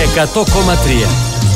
100,3.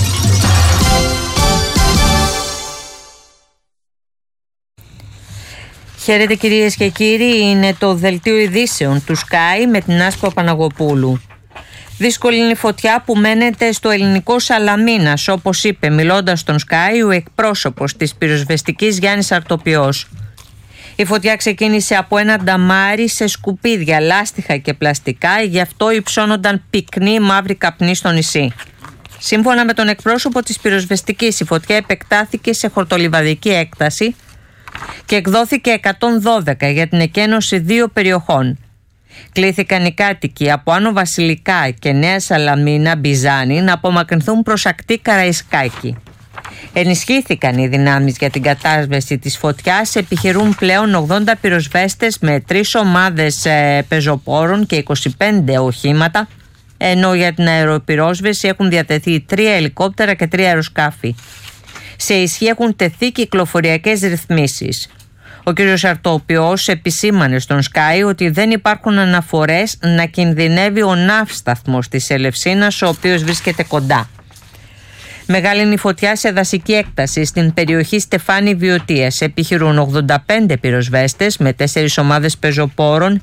Χαίρετε κυρίες και κύριοι, είναι το δελτίο ειδήσεων του Sky με την Άσπα Παναγοπούλου. Δύσκολη είναι η φωτιά που μένεται στο ελληνικό Σαλαμίνας, όπως είπε μιλώντας στον Sky ο εκπρόσωπος της πυροσβεστικής Γιάννης Αρτοπιός. Η φωτιά ξεκίνησε από ένα νταμάρι σε σκουπίδια, λάστιχα και πλαστικά, γι' αυτό υψώνονταν πυκνοί μαύροι καπνοί στο νησί. Σύμφωνα με τον εκπρόσωπο της πυροσβεστικής, η φωτιά επεκτάθηκε σε χορτολιβαδική έκταση και εκδόθηκε 112 για την εκένωση 2 περιοχών. Κλήθηκαν οι κάτοικοι από Άνω Βασιλικά και Νέα Σαλαμίνα Μπιζάνη να απομακρυνθούν προς ακτή Καραϊσκάκη. Ενισχύθηκαν οι δυνάμεις για την κατάσβεση της φωτιάς, επιχειρούν πλέον 80 πυροσβέστες με 3 ομάδες πεζοπόρων και 25 οχήματα, ενώ για την αεροπυρόσβεση έχουν διατεθεί 3 ελικόπτερα και 3 αεροσκάφη. Σε ισχύ έχουν τεθεί κυκλοφοριακές ρυθμίσεις. Ο κ. Αρτοπιός επισήμανε στον Sky ότι δεν υπάρχουν αναφορές να κινδυνεύει ο ναύσταθμος της Ελευσίνας, ο οποίος βρίσκεται κοντά. Μεγάλη είναι η φωτιά σε δασική έκταση στην περιοχή Στεφάνη Βιωτίας. Επιχειρούν 85 πυροσβέστες με 4 ομάδες πεζοπόρων,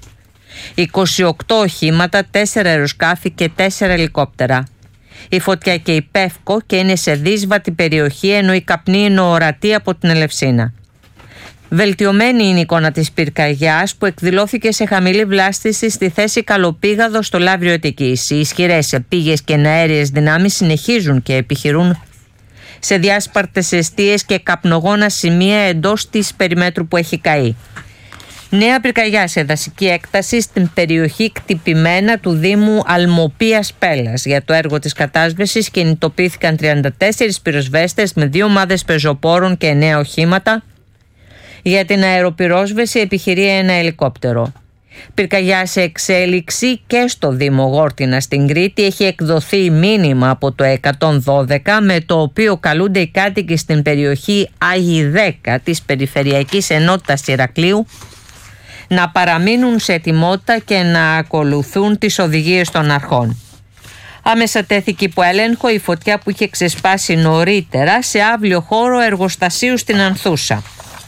28 οχήματα, 4 αεροσκάφη και 4 ελικόπτερα. Η φωτιά και η Πεύκο και είναι σε δύσβατη περιοχή, ενώ η καπνή είναι ορατή από την Ελευσίνα. Βελτιωμένη είναι η εικόνα της πυρκαγιάς που εκδηλώθηκε σε χαμηλή βλάστηση στη θέση Καλοπήγαδο στο Λαύριο Αττικής. Οι ισχυρές πήγες και εναέριες δυνάμεις συνεχίζουν και επιχειρούν σε διάσπαρτες εστίες και καπνογόνα σημεία εντός της περιμέτρου που έχει καεί. Νέα πυρκαγιά σε δασική έκταση στην περιοχή Κτυπημένα του Δήμου Αλμοπίας Πέλας. Για το έργο της κατάσβεσης κινητοποιήθηκαν 34 πυροσβέστες με 2 ομάδες πεζοπόρων και 9 οχήματα. Για την αεροπυρόσβεση επιχειρεί ένα ελικόπτερο. Πυρκαγιά σε εξέλιξη και στο Δήμο Γόρτινα στην Κρήτη. Έχει εκδοθεί μήνυμα από το 112 με το οποίο καλούνται οι κάτοικοι στην περιοχή Άγιοι 10 της Περιφερειακής Ενότητας Ηρακλείου να παραμείνουν σε ετοιμότητα και να ακολουθούν τις οδηγίες των αρχών. Άμεσα τέθηκε υπό έλεγχο η φωτιά που είχε ξεσπάσει νωρίτερα σε αύλιο χώρο εργοστασίου στην Ανθούσα.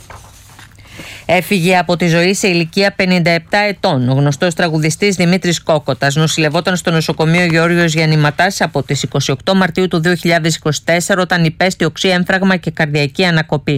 Έφυγε από τη ζωή σε ηλικία 57 ετών. Ο γνωστός τραγουδιστής Δημήτρης Κόκοτας νοσηλευόταν στο νοσοκομείο Γεώργιος Γιαννηματάς από τις 28 Μαρτίου του 2024 όταν υπέστη οξύ έμφραγμα και καρδιακή ανακοπή.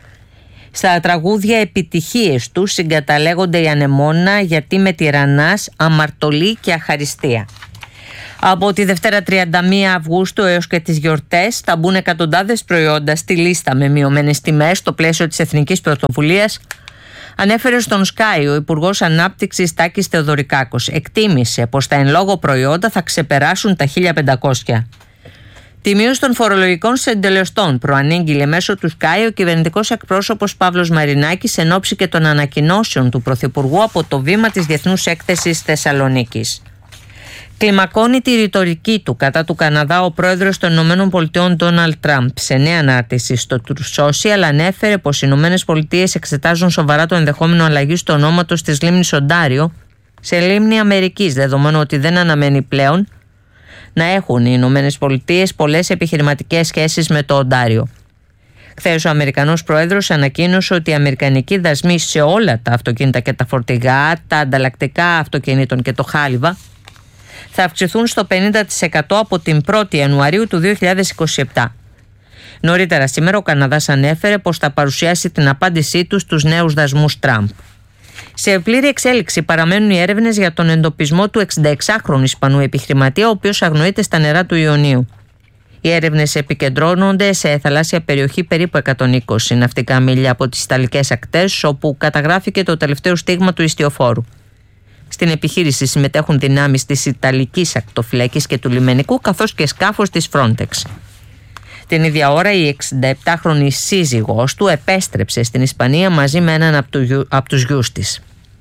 Στα τραγούδια επιτυχίες του συγκαταλέγονται η Ανεμόνα, Γιατί με τυραννάς, Αμαρτωλή και Αχαριστία. Από τη Δευτέρα 31 Αυγούστου έως και τις γιορτές θα μπουν εκατοντάδες προϊόντα στη λίστα με μειωμένες τιμές στο πλαίσιο της Εθνικής Πρωτοβουλίας, ανέφερε στον Sky ο Υπουργός Ανάπτυξης Τάκης Θεοδωρικάκος. Εκτίμησε πως τα εν λόγω προϊόντα θα ξεπεράσουν τα 1.500. Τη μείωση των φορολογικών συντελεστών προανήγγειλε μέσω του Sky ο κυβερνητικός εκπρόσωπος Παύλος Μαρινάκης εν ώψη και των ανακοινώσεων του Πρωθυπουργού από το βήμα της Διεθνούς Έκθεσης Θεσσαλονίκης. Κλιμακώνει τη ρητορική του κατά του Καναδά ο πρόεδρος των ΗΠΑ Ντόναλντ Τραμπ. Σε νέα ανάρτηση στο Truth Social ανέφερε πως οι ΗΠΑ εξετάζουν σοβαρά το ενδεχόμενο αλλαγής του ονόματος της λίμνης Οντάριο σε λίμνη Αμερικής, δεδομένου ότι δεν αναμένει πλέον να έχουν οι ΗΠΑ πολλές επιχειρηματικές σχέσεις με το Οντάριο. Χθες ο Αμερικανός πρόεδρος ανακοίνωσε ότι οι αμερικανικοί δασμοί σε όλα τα αυτοκίνητα και τα φορτηγά, τα ανταλλακτικά αυτοκινήτων και το χάλιβα θα αυξηθούν στο 50% από την 1η Ιανουαρίου του 2027. Νωρίτερα σήμερα ο Καναδάς ανέφερε πως θα παρουσιάσει την απάντησή του στους νέους δασμούς Τραμπ. Σε πλήρη εξέλιξη παραμένουν οι έρευνες για τον εντοπισμό του 66χρονου Ισπανού επιχειρηματία, ο οποίος αγνοείται στα νερά του Ιωνίου. Οι έρευνες επικεντρώνονται σε θαλάσσια περιοχή περίπου 120 ναυτικά μίλια από τις Ιταλικές ακτές, όπου καταγράφηκε το τελευταίο στίγμα του ιστιοφόρου. Στην επιχείρηση συμμετέχουν δυνάμεις της Ιταλικής ακτοφυλακής και του λιμενικού, καθώς και σκάφος της Frontex. Την ίδια ώρα η 67χρονη σύζυγός του επέστρεψε στην Ισπανία μαζί με έναν από τους γιους της.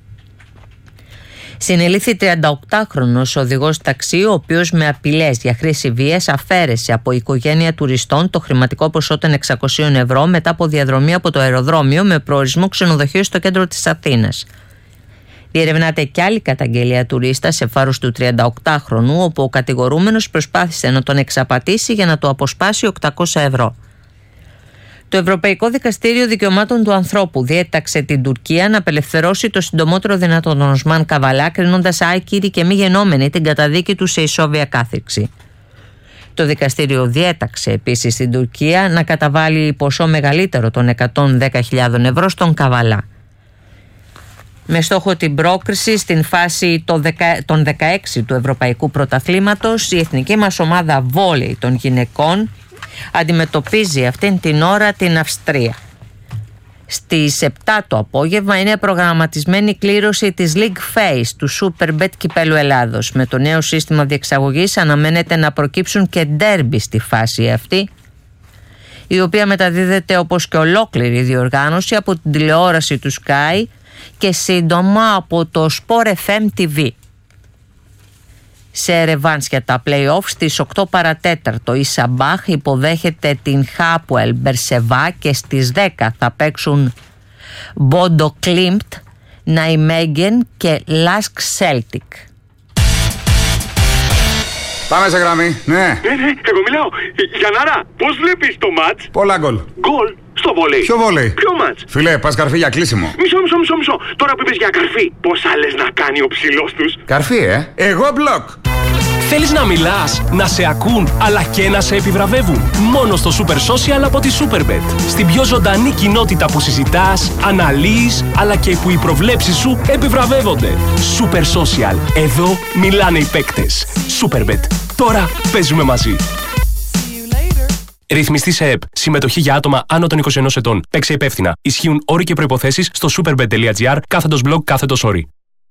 Συνελήφθη 38χρονος οδηγός ταξί, ο οποίος με απειλές για χρήση βίας αφαίρεσε από οικογένεια τουριστών το χρηματικό ποσό των 600 ευρώ μετά από διαδρομή από το αεροδρόμιο με προορισμό ξενοδοχείο στο κέντρο της Αθήνας. Διερευνάται κι άλλη καταγγελία τουρίστα σε βάρος του 38χρονου, όπου ο κατηγορούμενος προσπάθησε να τον εξαπατήσει για να του αποσπάσει 800 ευρώ. Το Ευρωπαϊκό Δικαστήριο Δικαιωμάτων του Ανθρώπου διέταξε την Τουρκία να απελευθερώσει το συντομότερο δυνατό τον Οσμάν Καβαλά, κρίνοντας άκυρη και μη γενόμενη την καταδίκη του σε ισόβια κάθριξη. Το δικαστήριο διέταξε επίσης στην Τουρκία να καταβάλει ποσό μεγαλύτερο των 110.000 ευρώ στον Καβαλά. Με στόχο την πρόκριση στην φάση των 16 του Ευρωπαϊκού Πρωταθλήματος, η εθνική μας ομάδα βόλεϊ των γυναικών αντιμετωπίζει αυτήν την ώρα την Αυστρία. Στις 7 το απόγευμα είναι προγραμματισμένη η κλήρωση της League Phase του Superbet Κυπέλλου Ελλάδος. Με το νέο σύστημα διεξαγωγής αναμένεται να προκύψουν και ντέρμπι στη φάση αυτή, η οποία μεταδίδεται όπως και ολόκληρη η διοργάνωση από την τηλεόραση του Sky και σύντομα από το Sport FM TV. Σε ρεβάνς για τα play-off στις 8 παρατέταρτο η Σαμπάχ υποδέχεται την Χάπουελ Μπερσεβά και στις 10 θα παίξουν Μπόντο Κλίμπτ, Ναϊμέγγεν και Λάσκ Σέλτικ. Πάμε σε γραμμή, ναι. Ναι, εγώ μιλάω. Γιαννάρα, πώς βλέπεις το μάτς? Πολλά γκολ. Γκολ στο βόλεϊ. Ποιο βόλεϊ? Ποιο μάτς? Φίλε, πας καρφί για κλείσιμο. Μισό. Τώρα που είπες για καρφί, πόσα λες να κάνει ο ψηλός τους? Καρφί, εγώ μπλοκ. Θέλεις να μιλάς, να σε ακούν, αλλά και να σε επιβραβεύουν? Μόνο στο Super Social από τη Superbet. Στην πιο ζωντανή κοινότητα που συζητάς, αναλύεις, αλλά και που οι προβλέψεις σου επιβραβεύονται. Super Social. Εδώ μιλάνε οι παίκτες. Superbet. Τώρα παίζουμε μαζί. Ρυθμιστή σε ΕΠ. Συμμετοχή για άτομα άνω των 21 ετών. Παίξε υπεύθυνα. Ισχύουν όροι και προϋποθέσεις στο superbet.gr/blog/όροι.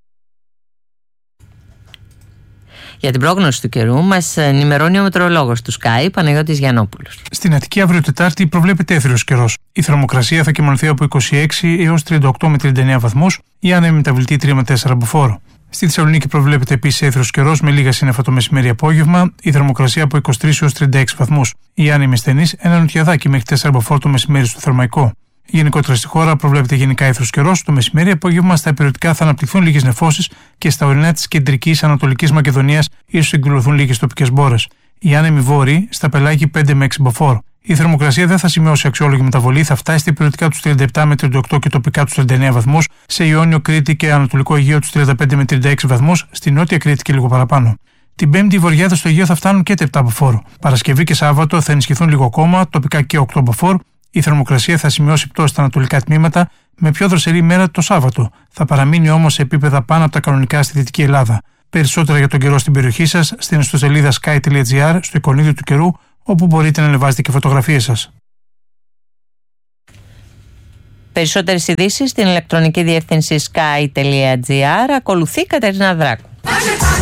Για την πρόγνωση του καιρού μας ενημερώνει ο μετεωρολόγος του Sky, Παναγιώτης Γιαννόπουλος. Στην Αττική αύριο Τετάρτη προβλέπεται έθριος καιρός. Η θερμοκρασία θα κυμανθεί από 26 έως 38 με 39 βαθμούς, η άνεμη μεταβλητή 3 με 4 μποφόρ. Στη Θεσσαλονίκη προβλέπεται επίσης έθριος καιρός με λίγα σύννεφα το μεσημέρι-απόγευμα, η θερμοκρασία από 23 έως 36 βαθμούς. Η άνεμη στενής, ένα νοτιαδάκι μέχρι 4 μποφόρ το μεσημέρι στο Θερμαϊκό. Γενικότερα στη χώρα προβλέπεται γενικά έθρος καιρός. Το μεσημέρι-απόγευμα στα υπηρετικά θα αναπτυχθούν λίγες νεφώσεις και στα ορεινά της κεντρικής Ανατολικής Μακεδονίας ίσως εκδηλωθούν λίγες τοπικές μπόρες. Οι άνεμοι βόρειοι στα πελάγη 5 με 6 μποφόρ. Η θερμοκρασία δεν θα σημειώσει αξιόλογη μεταβολή, θα φτάσει στα υπηρετικά τους 37 με 38 και τοπικά τους 39 βαθμούς, σε Ιόνιο, Κρήτη και Ανατολικό Αιγαίο τους 35 με 36 βαθμούς, στη Νότια Κρήτη και λίγο παραπάνω. Την Πέμπτη οι βορειάδες στο Αιγαίο θα φτάνουν και 7 μποφόρ. Παρασκευή και Σάββατο θα ενισχυθούν λίγο ακόμα, τοπικά και 8 μποφόρ. Η θερμοκρασία θα σημειώσει πτώση στα ανατολικά τμήματα, με πιο δροσερή μέρα το Σάββατο. Θα παραμείνει όμως σε επίπεδα πάνω από τα κανονικά στη Δυτική Ελλάδα. Περισσότερα για τον καιρό στην περιοχή σας στην ιστοσελίδα sky.gr, στο εικονίδιο του καιρού, όπου μπορείτε να ανεβάζετε και φωτογραφίες σας. Περισσότερες ειδήσεις στην ηλεκτρονική διεύθυνση sky.gr. Ακολουθεί η Κατερίνα Δράκου.